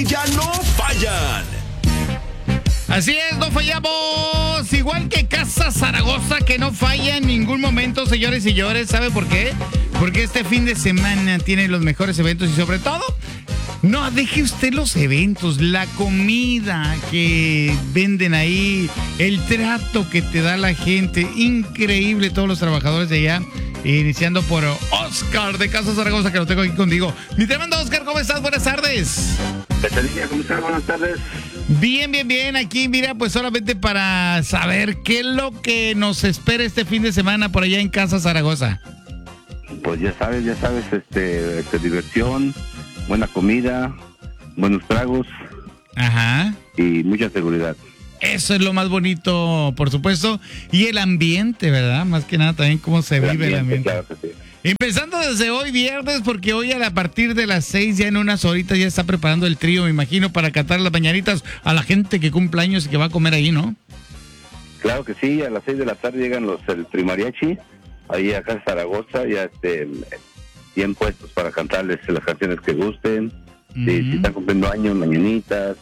Ya no fallan. Así es, no fallamos. Igual que Casa Zaragoza, que no falla en ningún momento, señores y señores. ¿Sabe por qué? Porque este fin de semana tiene los mejores eventos y sobre todo, no deje usted los eventos, la comida que venden ahí, el trato que te da la gente. Increíble, todos los trabajadores de allá. Iniciando por Oscar de Casa Zaragoza, que lo tengo aquí contigo. Mi tremendo Oscar, ¿cómo estás? Buenas tardes. ¿Cómo estás? Buenas tardes. Bien. Aquí, mira, pues solamente para saber qué es lo que nos espera este fin de semana por allá en Casa Zaragoza. Pues ya sabes, diversión, buena comida, buenos tragos. Ajá. Y mucha seguridad. Eso es lo más bonito, por supuesto. Y el ambiente, ¿verdad? Más que nada también cómo se vive el ambiente. Claro que sí. Empezando desde hoy viernes, porque hoy a partir de las 6, ya en unas horitas, ya está preparando el trío, me imagino, para cantar las mañanitas a la gente que cumple años y que va a comer ahí, ¿no? Claro que sí, a las 6 de la tarde llegan el Trimariachi, ahí a Casa Zaragoza, ya bien puestos para cantarles las canciones que gusten. Si están cumpliendo años, mañanitas,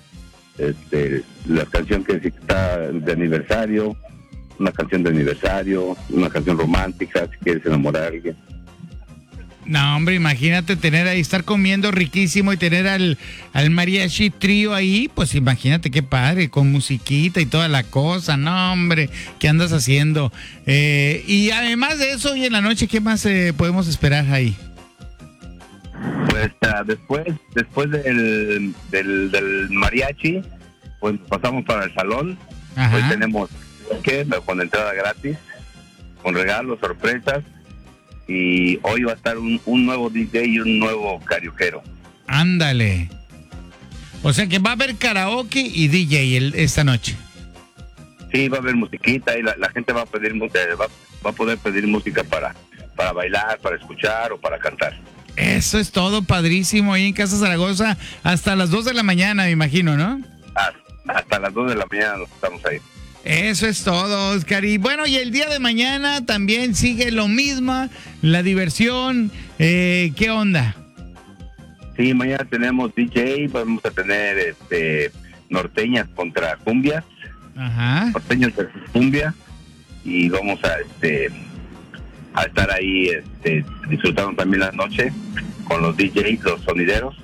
la canción que está de aniversario, una canción de aniversario, una canción romántica, si quieres enamorar a alguien. No, hombre, imagínate tener ahí, estar comiendo riquísimo y tener al mariachi trío ahí, pues imagínate qué padre, con musiquita y toda la cosa. No, hombre, ¿qué andas haciendo? Y además de eso, hoy en la noche, ¿qué más podemos esperar ahí? Pues después del mariachi, pues pasamos para el salón. Ajá. Hoy tenemos con entrada gratis, con regalos, sorpresas, y hoy va a estar un nuevo DJ y un nuevo karaokeero. Ándale. O sea que va a haber karaoke y DJ esta noche. Sí, va a haber musiquita y la gente va a poder pedir música para bailar, para escuchar o para cantar. Eso es todo, padrísimo, ahí en Casa Zaragoza, hasta las 2 de la mañana, me imagino, ¿no? Hasta las 2 de la mañana nos estamos ahí. Eso es todo, Oscar. Y bueno, y el día de mañana también sigue lo mismo, la diversión. ¿Qué onda? Sí, mañana tenemos DJ, vamos a tener norteñas contra cumbias. Ajá. Norteñas versus cumbia, y vamos a estar ahí disfrutando también la noche con los DJs, los sonideros.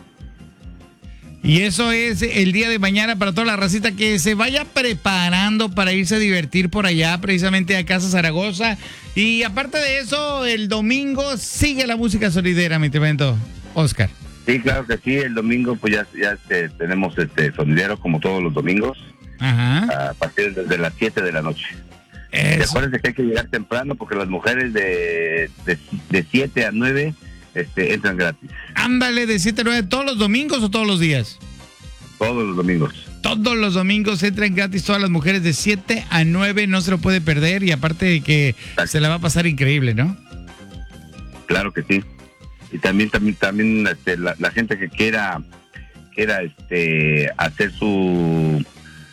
Y eso es el día de mañana para toda la racita que se vaya preparando para irse a divertir por allá, precisamente a Casa Zaragoza. Y aparte de eso, el domingo sigue la música sonidera, mi tremendo Oscar. Sí, claro que sí, el domingo pues ya tenemos sonidero como todos los domingos. Ajá. A partir de las 7 de la noche. Acuérdense que hay que llegar temprano porque las mujeres de 7 a 9 entran gratis. Ándale, de 7 a 9, ¿todos los domingos o todos los días? Todos los domingos. Todos los domingos entran gratis todas las mujeres de 7 a 9, no se lo puede perder, y aparte de que se la va a pasar increíble, ¿no? Claro que sí. Y también la gente que quiera hacer su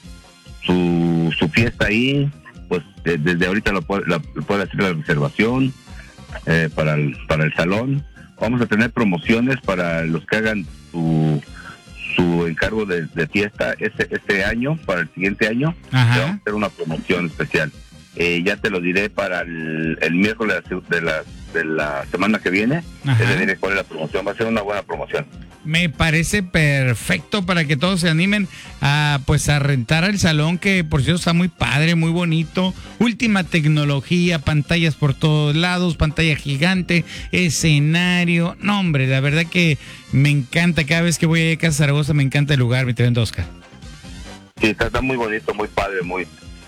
fiesta ahí, pues desde ahorita lo puede hacer la reservación para el salón. Vamos a tener promociones para los que hagan su encargo de fiesta este año, para el siguiente año. Ajá. Vamos a hacer una promoción especial. Ya te lo diré para el miércoles de la semana que viene. Ajá. Te diré cuál es la promoción. Va a ser una buena promoción. Me parece perfecto para que todos se animen a rentar el salón, que por cierto está muy padre, muy bonito, última tecnología, pantallas por todos lados, pantalla gigante, escenario. No, hombre, la verdad que me encanta. Cada vez que voy a Casa Zaragoza me encanta el lugar, mi tremendo Oscar. Sí, está muy bonito, muy padre, muy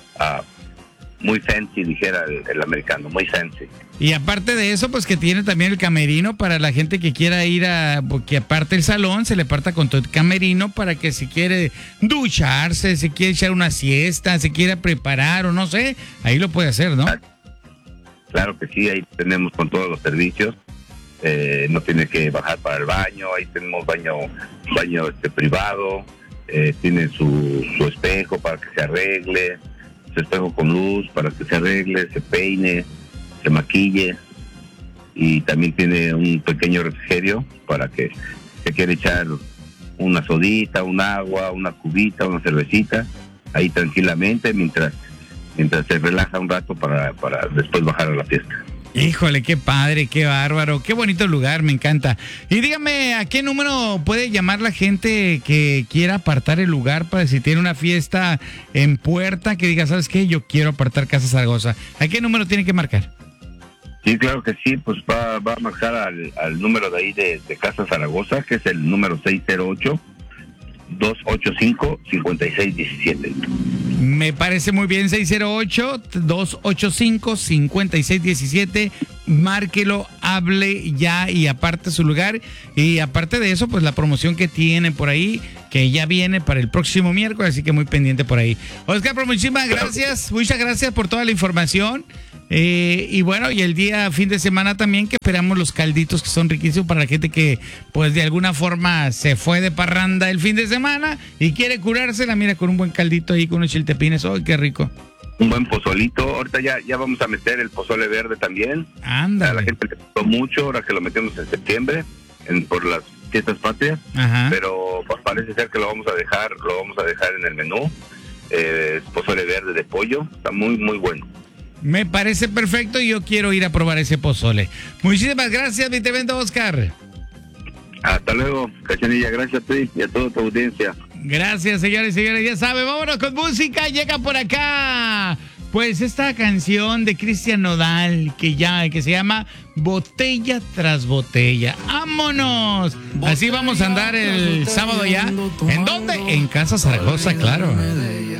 fancy, dijera el americano, muy fancy. Y aparte de eso, pues que tiene también el camerino para la gente que quiera ir porque aparte el salón se le parta con todo el camerino para que si quiere ducharse, si quiere echar una siesta, si quiere preparar o no sé, ahí lo puede hacer, ¿no? Claro que sí, ahí tenemos con todos los servicios. No tiene que bajar para el baño, ahí tenemos baño privado, tiene su espejo para que se arregle, su espejo con luz para que se arregle, se peine, se maquille, y también tiene un pequeño refrigerio para que se quiera echar una sodita, un agua, una cubita, una cervecita, ahí tranquilamente mientras se relaja un rato para después bajar a la fiesta. Híjole, qué padre, qué bárbaro, qué bonito lugar, me encanta. Y dígame, ¿a qué número puede llamar la gente que quiera apartar el lugar para si tiene una fiesta en puerta, que diga, ¿sabes qué? Yo quiero apartar Casa Zaragoza. ¿A qué número tiene que marcar? Sí, claro que sí, pues va a marcar al número de ahí de Casa Zaragoza, que es el número 608-285-5617. Me parece muy bien, 608-285-5617. Márquelo, hable ya y aparte su lugar. Y aparte de eso, pues la promoción que tiene por ahí, que ya viene para el próximo miércoles, así que muy pendiente por ahí. Oscar, pues muchísimas gracias, muchas gracias por toda la información. Y bueno, y el fin de semana también, que esperamos los calditos que son riquísimos para la gente que pues de alguna forma se fue de parranda el fin de semana y quiere curársela, mira, con un buen caldito ahí, con unos chiltepines. ¡Ay, qué rico! Un buen pozolito. Ahorita ya vamos a meter el pozole verde también. Ándale. A la gente le gustó mucho, ahora que lo metemos en septiembre, por las fiestas patrias. Ajá. Pero pues, parece ser que lo vamos a dejar en el menú. Pozole verde de pollo, está muy, muy bueno. Me parece perfecto y yo quiero ir a probar ese pozole. Muchísimas gracias, mi tremendo Oscar. Hasta luego, Cachanilla, gracias a ti y a toda tu audiencia. Gracias, señores y señores, ya saben, vámonos con música, llega por acá. Pues esta canción de Cristian Nodal que se llama Botella tras Botella. ¡Vámonos! Así vamos a andar el sábado ya. ¿En dónde? En Casa Zaragoza, claro.